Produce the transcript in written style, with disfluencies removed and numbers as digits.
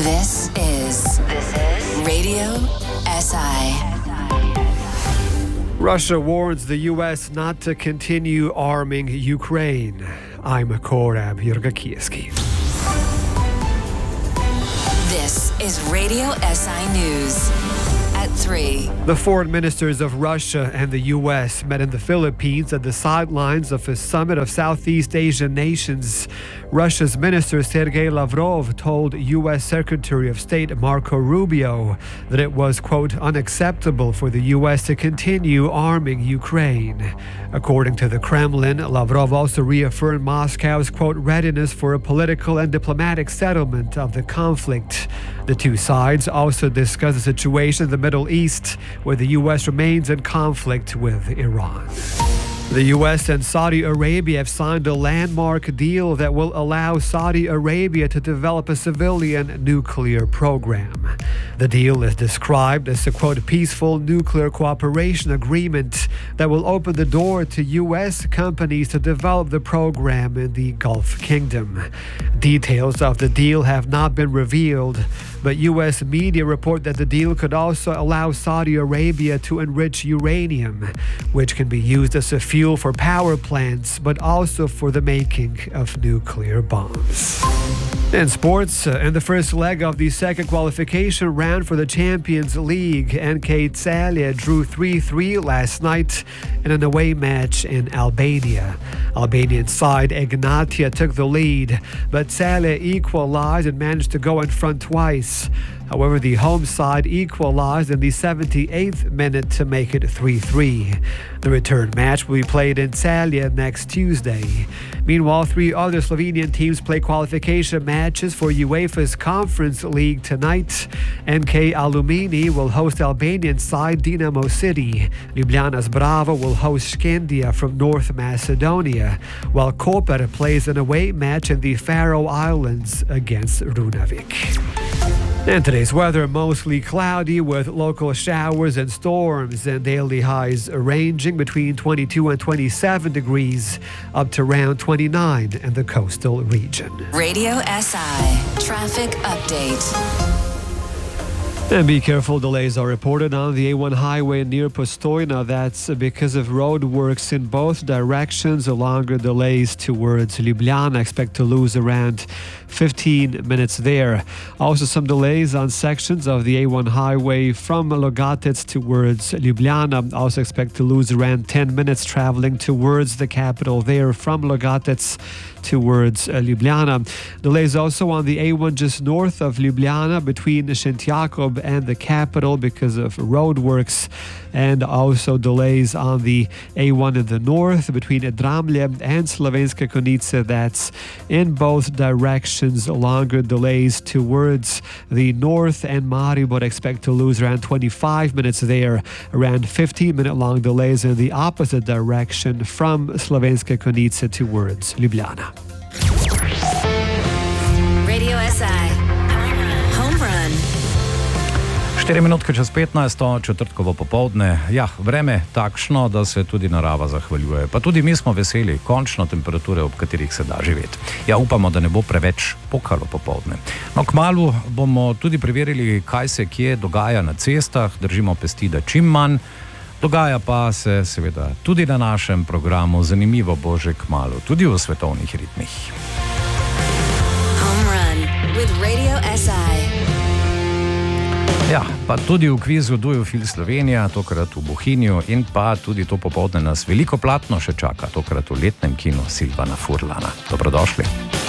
This is Radio SI. Russia warns the U.S. not to continue arming Ukraine. I'm Korab Yergakieski. This is Radio SI News. At 3. The foreign ministers of Russia and the U.S. met in the Philippines at the sidelines of a summit of Southeast Asian nations. Russia's Minister Sergei Lavrov told U.S. Secretary of State Marco Rubio that it was, quote, unacceptable for the U.S. to continue arming Ukraine. According to the Kremlin, Lavrov also reaffirmed Moscow's, quote, readiness for a political and diplomatic settlement of the conflict. The two sides also discussed the situation in the Middle East, where the U.S. remains in conflict with Iran. The U.S. and Saudi Arabia have signed a landmark deal that will allow Saudi Arabia to develop a civilian nuclear program. The deal is described as a, quote, peaceful nuclear cooperation agreement that will open the door to U.S. companies to develop the program in the Gulf Kingdom. Details of the deal have not been revealed, but U.S. media report that the deal could also allow Saudi Arabia to enrich uranium, which can be used as a fuel for power plants, but also for the making of nuclear bombs. In sports, in the first leg of the second qualification round for the Champions League, NK Celje drew 3-3 last night in an away match in Albania. Albanian side Egnatia took the lead, but Celje equalized and managed to go in front twice. However, the home side equalized in the 78th minute to make it 3-3. The return match will be played in Celje next Tuesday. Meanwhile, 3 other Slovenian teams play qualification matches for UEFA's Conference League tonight. NK Alumini will host Albanian side Dinamo City. Ljubljana's Bravo will host Skendia from North Macedonia, while Koper plays an away match in the Faroe Islands against Runavik. And today's weather, mostly cloudy with local showers and storms, and daily highs ranging between 22 and 27 degrees up to around 29 in the coastal region. Radio SI Traffic Update. And be careful, delays are reported on the A1 highway near Postojna. That's because of road works in both directions. Longer delays towards Ljubljana. Expect to lose around 15 minutes there. Also some delays on sections of the A1 highway from Logatec towards Ljubljana. Also expect to lose around 10 minutes traveling towards the capital there from Logatec towards Ljubljana. Delays also on the A1 just north of Ljubljana between Šentjakov and the capital because of road works, and also delays on the A1 in the north between Dramlje and Slovenska Konjica. That's in both directions. Longer delays towards the north, and Maribor expect to lose around 25 minutes there. Around 15-minute long delays in the opposite direction from Slovenska Konjica towards Ljubljana. Radio SI Home Run. 4 minutke čez 15, četrtkovo popoldne. Ja, vreme takšno, da se tudi narava zahvaljuje. Pa tudi mi smo veseli, končno temperature, ob katerih se da živeti. Ja, upamo, da ne bo preveč pokalo popoldne. No, kmalu bomo tudi preverili, kaj se kje dogaja na cestah, držimo pesti, da čim manj. Dogaja pa se seveda tudi na našem programu, zanimivo bo že kmalu, tudi v svetovnih ritmih. Home Run with Radio SI. Ja, pa tudi v kvizu Duju Fil Slovenija, tokrat v Bohinju, in pa tudi to popoldne nas veliko platno še čaka, tokrat v letnem kinu Silvana Furlana. Dobrodošli.